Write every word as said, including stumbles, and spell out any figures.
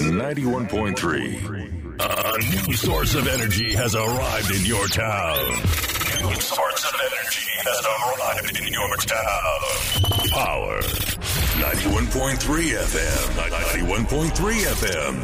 ninety-one point three. A new source of energy has arrived in your town. New source of energy has arrived in your town. Power. ninety-one point three F M. ninety-one point three F M.